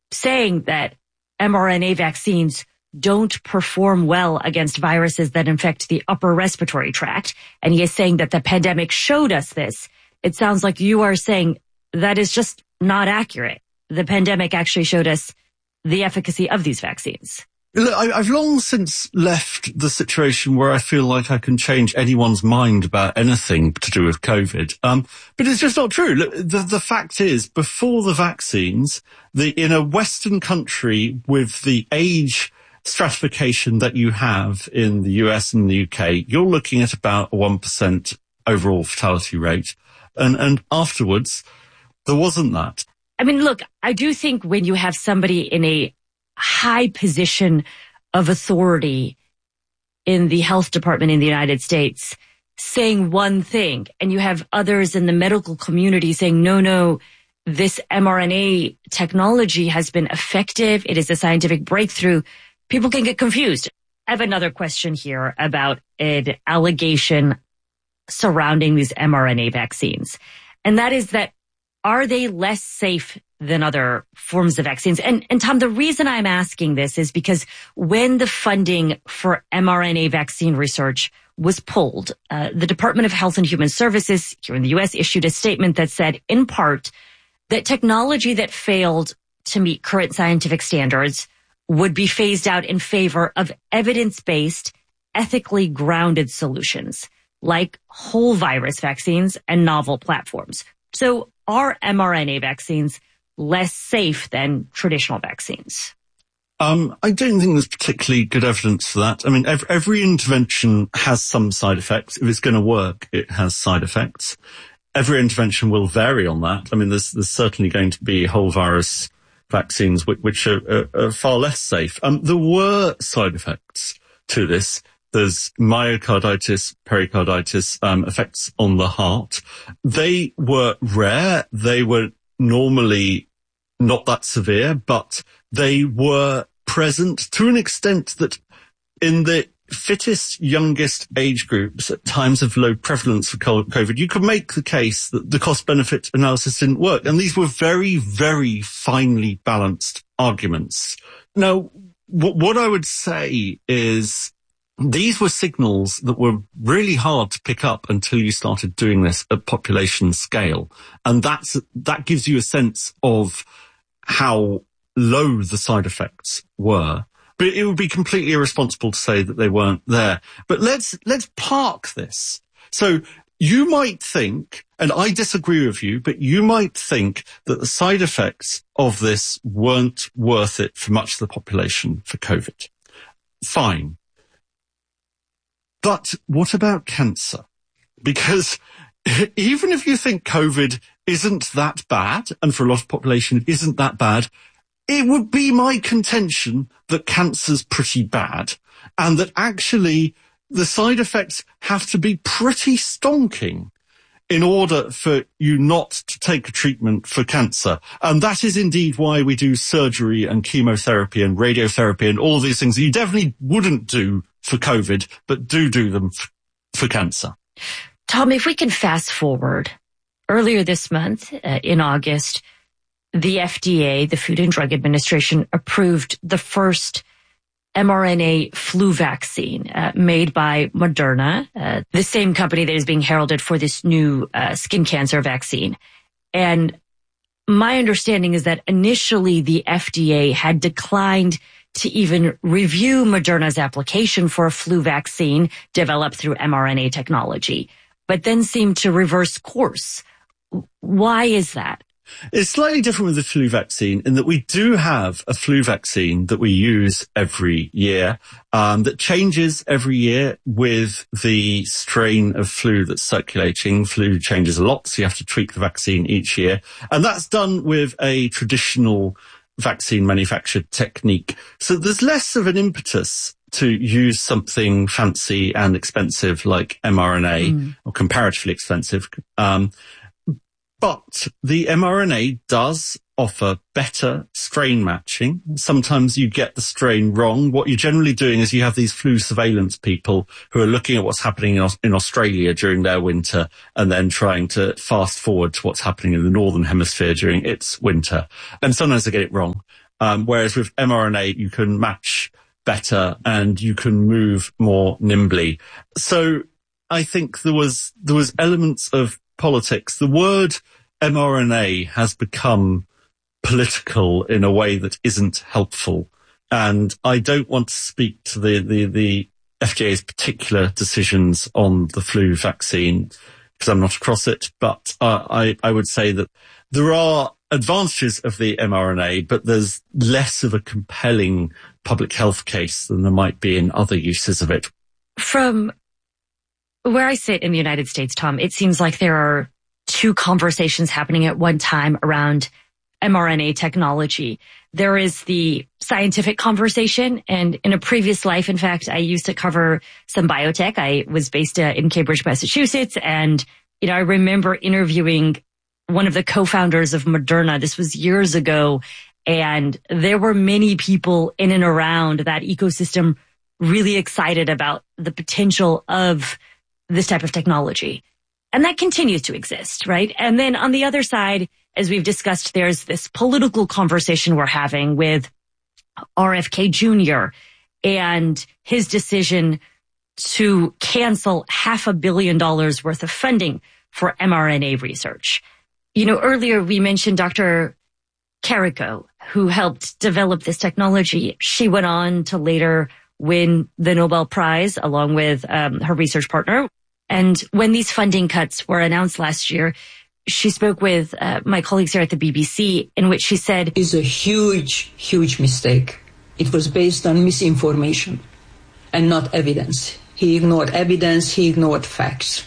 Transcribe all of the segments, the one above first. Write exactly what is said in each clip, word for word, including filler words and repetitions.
saying that mRNA vaccines don't perform well against viruses that infect the upper respiratory tract. And he is saying that the pandemic showed us this. It sounds like you are saying that is just not accurate. The pandemic actually showed us the efficacy of these vaccines. Look, I, I've long since left the situation where I feel like I can change anyone's mind about anything to do with COVID. Um, but it's just not true. Look, the, the fact is, before the vaccines, the, in a Western country with the age stratification that you have in the U S and the U K, you're looking at about a one percent overall fatality rate. And, and afterwards, there wasn't that. I mean, look, I do think when you have somebody in a high position of authority in the health department in the United States saying one thing, and you have others in the medical community saying, no, no, this mRNA technology has been effective. It is a scientific breakthrough. People can get confused. I have another question here about an allegation surrounding these mRNA vaccines. And that is that, are they less safe than other forms of vaccines? And, and Tom, the reason I'm asking this is because when the funding for mRNA vaccine research was pulled, uh, the Department of Health and Human Services here in the U S issued a statement that said, in part, that technology that failed to meet current scientific standards would be phased out in favor of evidence-based, ethically grounded solutions like whole virus vaccines and novel platforms. So are mRNA vaccines less safe than traditional vaccines? Um, I don't think there's particularly good evidence for that. I mean, every, every intervention has some side effects. If it's going to work, it has side effects. Every intervention will vary on that. I mean, there's, there's certainly going to be whole virus vaccines which, which are, are, are far less safe. Um, there were side effects to this. There's myocarditis, pericarditis, um, effects on the heart. They were rare. They were normally not that severe, but they were present to an extent that in the fittest, youngest age groups at times of low prevalence for COVID, you could make the case that the cost-benefit analysis didn't work. And these were very, very finely balanced arguments. Now, w- what I would say is these were signals that were really hard to pick up until you started doing this at population scale. And that's, that gives you a sense of how low the side effects were. But it would be completely irresponsible to say that they weren't there. But let's, let's park this. So you might think, and I disagree with you, but you might think that the side effects of this weren't worth it for much of the population for COVID. Fine. But what about cancer? Because even if you think COVID isn't that bad, and for a lot of population it isn't that bad, it would be my contention that cancer's pretty bad and that actually the side effects have to be pretty stonking in order for you not to take a treatment for cancer. And that is indeed why we do surgery and chemotherapy and radiotherapy and all these things that you definitely wouldn't do for COVID, but do do them f- for cancer. Tom, if we can fast forward, earlier this month, uh, in August, the F D A, the Food and Drug Administration, approved the first mRNA flu vaccine uh, made by Moderna, uh, the same company that is being heralded for this new uh, skin cancer vaccine. And my understanding is that initially the F D A had declined to even review Moderna's application for a flu vaccine developed through mRNA technology, but then seemed to reverse course. Why is that? It's slightly different with the flu vaccine in that we do have a flu vaccine that we use every year, um, that changes every year with the strain of flu that's circulating. Flu changes a lot, so you have to tweak the vaccine each year. And that's done with a traditional vaccine manufactured technique. So there's less of an impetus to use something fancy and expensive like mRNA, mm. or comparatively expensive. Um, But the mRNA does offer better strain matching. Sometimes you get the strain wrong. What you're generally doing is you have these flu surveillance people who are looking at what's happening in Australia during their winter and then trying to fast forward to what's happening in the Northern Hemisphere during its winter. And sometimes they get it wrong. Um, whereas with mRNA, you can match better and you can move more nimbly. So I think there was, there was elements of politics. The word mRNA has become political in a way that isn't helpful. And I don't want to speak to the, the, the F D A's particular decisions on the flu vaccine because I'm not across it. But uh, I, I would say that there are advantages of the mRNA, but there's less of a compelling public health case than there might be in other uses of it. From where I sit in the United States, Tom, it seems like there are two conversations happening at one time around mRNA technology. There is the scientific conversation, and in a previous life, in fact, I used to cover some biotech. I was based uh, in Cambridge, Massachusetts, and you know, I remember interviewing one of the co-founders of Moderna. This was years ago, and there were many people in and around that ecosystem really excited about the potential of this type of technology. And that continues to exist, right? And then on the other side, as we've discussed, there's this political conversation we're having with R F K Junior and his decision to cancel half a billion dollars worth of funding for mRNA research. You know, earlier we mentioned Doctor Carrico, who helped develop this technology. She went on to later win the Nobel Prize along with um, her research partner. And when these funding cuts were announced last year, she spoke with uh, my colleagues here at the B B C, in which she said, "It's a huge, huge mistake. It was based on misinformation and not evidence. He ignored evidence, he ignored facts.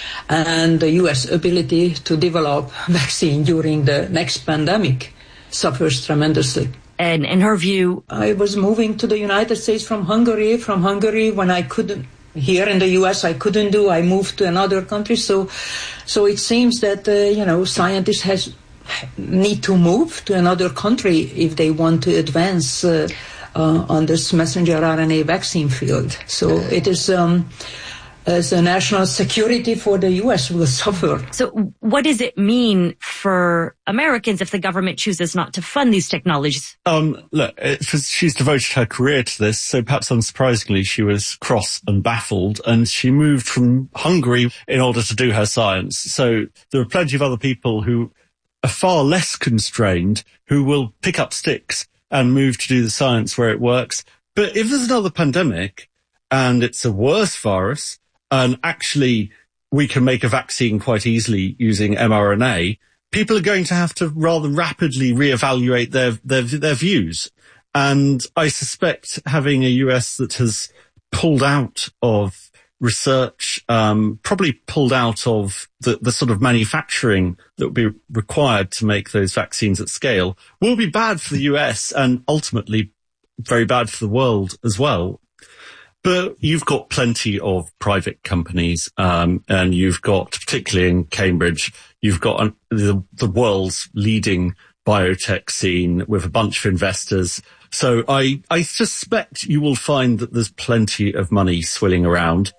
And the U S ability to develop vaccine during the next pandemic suffers tremendously." And in her view, I was moving to the United States from Hungary. From Hungary, when I couldn't, here in the U S, I couldn't do, I moved to another country. So, so it seems that, uh, you know, scientists has, need to move to another country if they want to advance uh, uh, on this messenger R N A vaccine field. So it is, um, as a national security for the U S will suffer. So what does it mean for Americans if the government chooses not to fund these technologies? Um, look, it, she's devoted her career to this, so perhaps unsurprisingly, she was cross and baffled, and she moved from Hungary in order to do her science. So there are plenty of other people who are far less constrained, who will pick up sticks and move to do the science where it works. But if there's another pandemic and it's a worse virus, and actually we can make a vaccine quite easily using mRNA, people are going to have to rather rapidly reevaluate their, their, their views. And I suspect having a U S that has pulled out of research, um, probably pulled out of the, the sort of manufacturing that would be required to make those vaccines at scale will be bad for the U S and ultimately very bad for the world as well. But you've got plenty of private companies, um, and you've got, particularly in Cambridge, you've got um, the, the world's leading biotech scene with a bunch of investors. So I, I suspect you will find that there's plenty of money swilling around.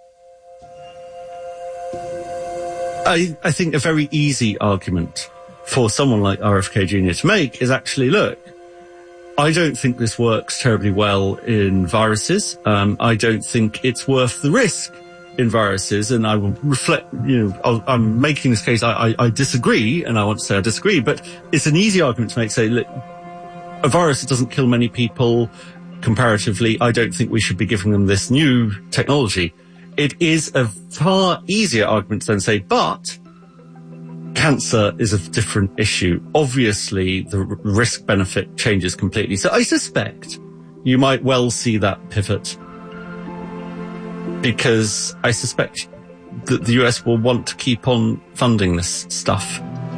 I, I think a very easy argument for someone like R F K Junior to make is actually, look, I don't think this works terribly well in viruses. Um, I don't think it's worth the risk in viruses. And I will reflect, you know, I'll, I'm making this case. I, I, I disagree, and I want to say I disagree, but it's an easy argument to make, say, look, a virus that doesn't kill many people comparatively, I don't think we should be giving them this new technology. It is a far easier argument than say, but cancer is a different issue. Obviously, the risk-benefit changes completely. So I suspect you might well see that pivot, because I suspect that the U S will want to keep on funding this stuff.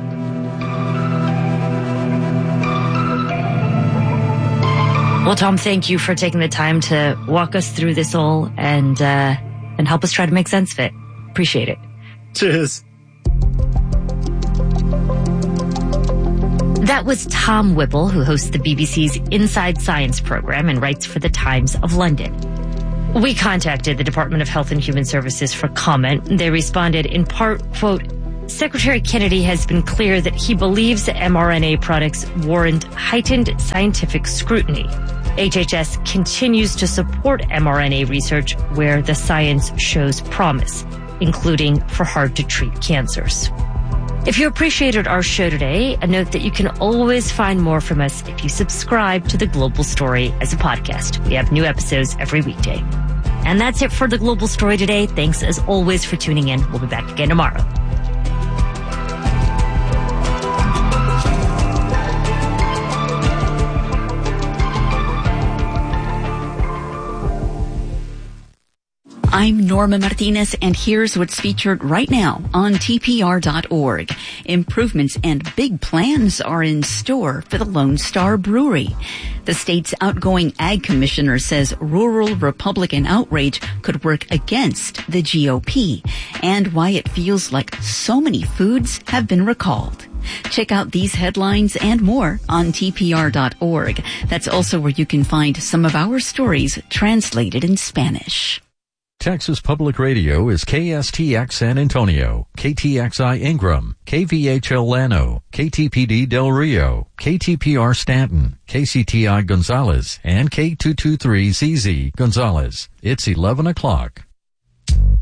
Well, Tom, thank you for taking the time to walk us through this all and uh, and help us try to make sense of it. Appreciate it. Cheers. That was Tom Whipple, who hosts the B B C's Inside Science program and writes for the Times of London. We contacted the Department of Health and Human Services for comment. They responded in part, quote, Secretary Kennedy has been clear that he believes that mRNA products warrant heightened scientific scrutiny. H H S continues to support mRNA research where the science shows promise, including for hard-to-treat cancers. If you appreciated our show today, a note that you can always find more from us if you subscribe to The Global Story as a podcast. We have new episodes every weekday. And that's it for The Global Story today. Thanks as always for tuning in. We'll be back again tomorrow. I'm Norma Martinez, and here's what's featured right now on T P R dot org. Improvements and big plans are in store for the Lone Star Brewery. The state's outgoing ag commissioner says rural Republican outrage could work against the G O P, and why it feels like so many foods have been recalled. Check out these headlines and more on T P R dot org. That's also where you can find some of our stories translated in Spanish. Texas Public Radio is K S T X San Antonio, K T X I Ingram, K V H L Llano, K T P D Del Rio, K T P R Stanton, K C T I Gonzales, and K two two three Z Z Gonzales. It's eleven o'clock.